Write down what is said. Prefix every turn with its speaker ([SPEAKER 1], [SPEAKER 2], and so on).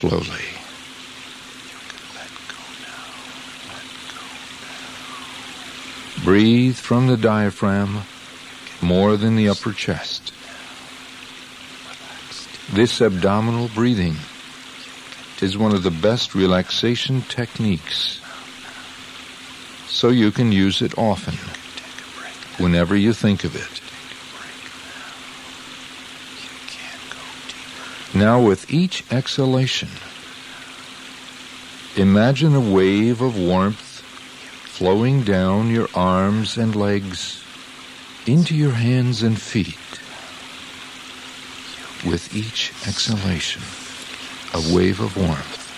[SPEAKER 1] slowly. Breathe from the diaphragm more than the upper chest. This abdominal breathing is one of the best relaxation techniques, so you can use it often, whenever you think of it. Now, with each exhalation, imagine a wave of warmth flowing down your arms and legs into your hands and feet. With each exhalation, a wave of warmth.